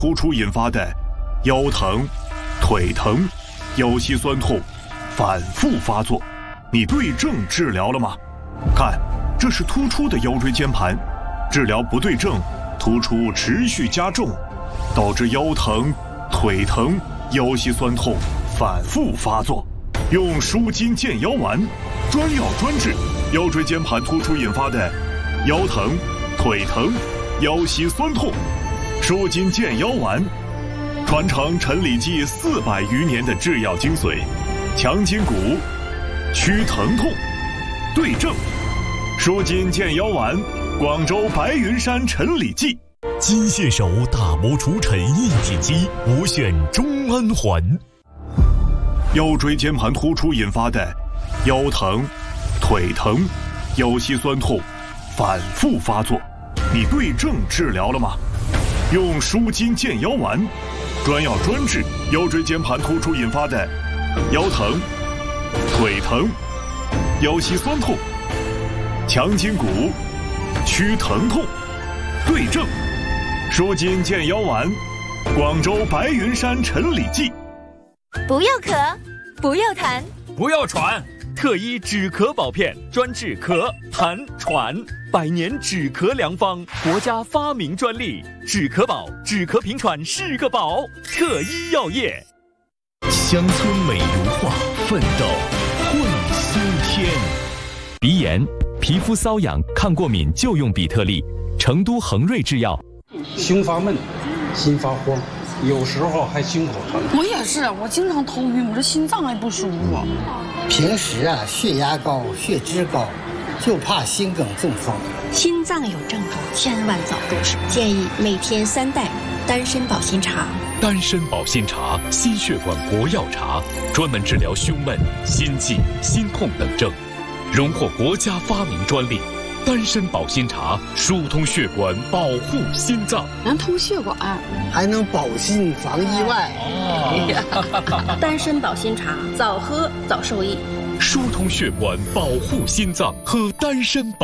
突出引发的腰疼、腿疼、腰膝酸痛反复发作，你对症治疗了吗？看，这是突出的腰椎间盘，治疗不对症，突出持续加重，导致腰疼、腿疼、腰膝酸痛反复发作。用舒筋健腰丸，专药专治腰椎间盘突出引发的腰疼、腿疼、腰膝酸痛。舒筋健腰丸，传承陈李济400余年的制药精髓，强筋骨，祛疼痛，对症。舒筋健腰丸，广州白云山陈李济。 金线手打磨除尘一体机，我选中安环。 腰椎间盘突出引发的腰疼、腿疼、腰膝酸痛反复发作，你对症治疗了吗？用舒筋健腰丸，专药专治腰椎间盘突出引发的腰疼、腿疼、腰膝酸痛，强筋骨，祛疼痛，对症。舒筋健腰丸，广州白云山陈李济。 不要咳，不要痰， 不要喘，特医止咳保片，专治咳、痰、喘，100年止咳良方，国家发明专利，止咳宝，止咳平喘是个宝，特医药业。 乡村美如画，奋斗会新天。鼻炎、皮肤瘙痒、抗过敏就用比特利，成都恒瑞制药。 胸发闷，心发慌，有时候还胸口疼。 我也是，我经常头晕，我这心脏还不舒服。 平时血压高、血脂高，就怕心梗中风。 心脏有症状，千万早重视。建议每天3袋丹参保心茶。 丹参保心茶，心血管国药茶，专门治疗胸闷、心悸、心痛等症，荣获国家发明专利。丹参保心茶疏通血管，保护心脏， 能通血管， 还能保心防意外。 丹参保心茶，早喝早受益。 疏通血管，保护心脏，喝丹参保。